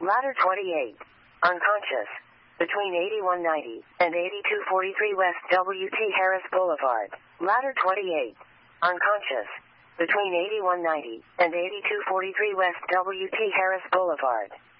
Ladder 28. Unconscious. Between 8190 and 8243 West W.T. Harris Boulevard. Ladder 28. Unconscious. Between 8190 and 8243 West W.T. Harris Boulevard.